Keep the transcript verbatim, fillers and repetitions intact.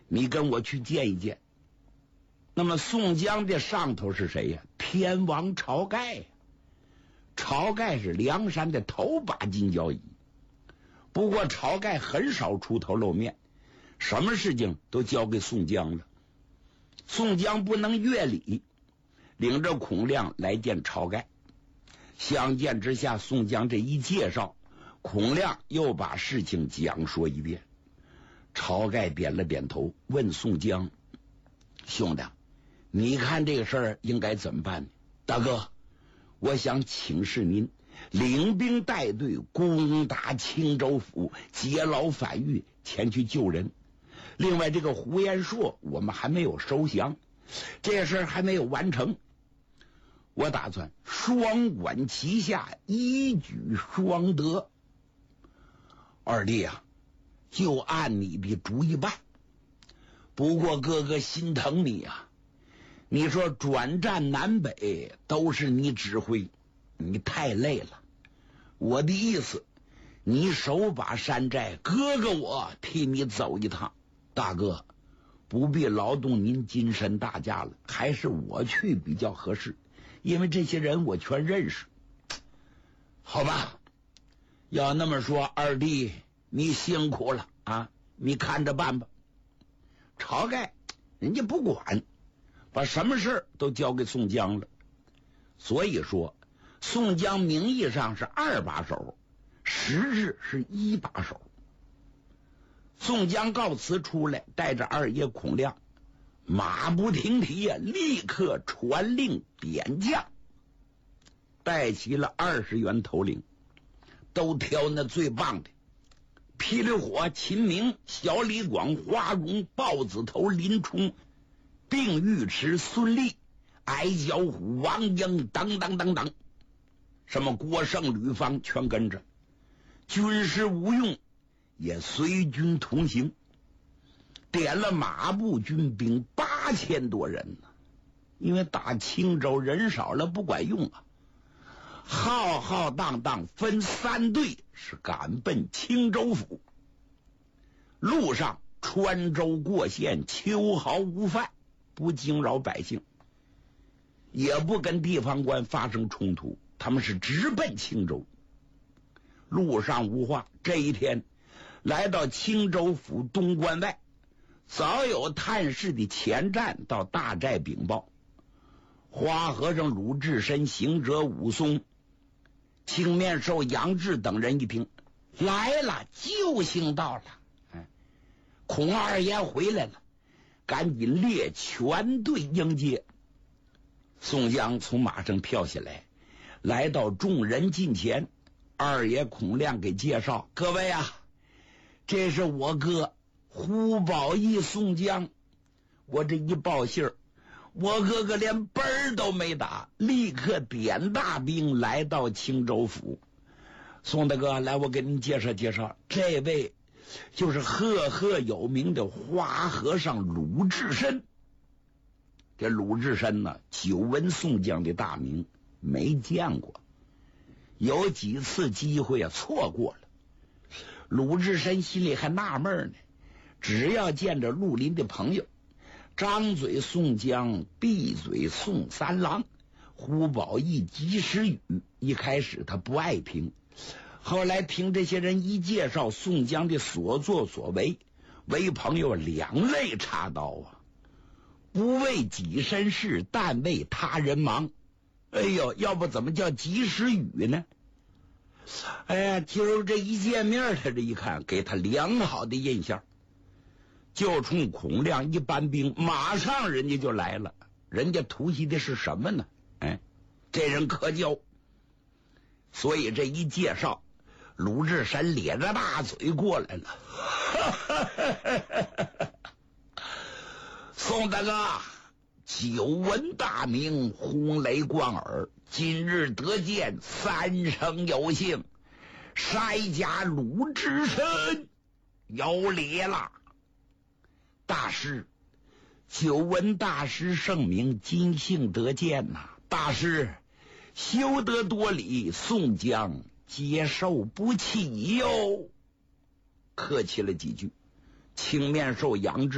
你跟我去见一见。那么宋江的上头是谁呀？天王晁盖呀。晁盖是梁山的头把金交椅，不过晁盖很少出头露面，什么事情都交给宋江了。宋江不能越礼，领着孔亮来见晁盖。相见之下，宋江这一介绍，孔亮又把事情讲说一遍。晁盖点了点头，问宋江：兄弟，你看这个事儿应该怎么办呢？大哥，我想请示您领兵带队攻打青州府，劫牢反狱，前去救人。另外这个胡延硕我们还没有收降，这事儿还没有完成，我打算双管齐下，一举双得。二弟啊，就按你的主意办。不过哥哥心疼你啊，你说转战南北都是你指挥，你太累了。我的意思，你手把山寨，哥哥我替你走一趟。大哥，不必劳动您金身大驾了，还是我去比较合适，因为这些人我全认识。好吧，要那么说，二弟你辛苦了啊，你看着办吧。晁盖人家不管，把什么事都交给宋江了。所以说宋江名义上是二把手，实质是一把手。宋江告辞出来，带着二爷孔亮，马不停蹄呀，立刻传令点将，带齐了二十员头领，都挑那最棒的：霹雳火、秦明、小李广、花荣、豹子头、林冲、并尉迟、孙立、矮脚虎、王英等等等等，什么郭盛、吕方全跟着。军师吴用也随军同行，点了马步军兵八千多人呢。因为打青州人少了不管用啊，浩浩荡荡分三队是赶奔青州府。路上穿州过县，秋毫无犯，不惊扰百姓，也不跟地方官发生冲突，他们是直奔青州。路上无话，这一天来到青州府东关外，早有探视的前站到大寨禀报。花和尚鲁智深、行者武松、青面兽杨志等人一听，来了，救星到了，哎，孔二爷回来了，赶紧列全队迎接。宋江从马上跳下来，来到众人近前，二爷孔亮给介绍：各位啊，这是我哥胡宝义宋江。我这一报信儿，我哥哥连奔儿都没打，立刻点大兵来到青州府。宋大哥，来，我给您介绍介绍，这位就是赫赫有名的花和尚鲁智深。这鲁智深呢，久闻宋江的大名，没见过，有几次机会啊错过了。鲁智深心里还纳闷呢，只要见着绿林的朋友，张嘴宋江，闭嘴宋三郎，胡宝义、及时雨。一开始他不爱听，后来听这些人一介绍宋江的所作所为，为朋友两肋插刀啊，不为己身事，但为他人忙。哎呦，要不怎么叫及时雨呢？哎呀，今儿这一见面，他这一看，给他良好的印象，就冲孔亮一搬兵，马上人家就来了。人家图袭的是什么呢？哎，这人可交。所以这一介绍，鲁智深咧着大嘴过来了。宋大哥，久闻大名，轰雷贯耳，今日得见，三生有幸，筛甲鲁智深有礼了。大师，久闻大师圣名，今幸得见呐、啊。大师休得多礼，宋江接受不起哟。客气了几句，青面兽杨志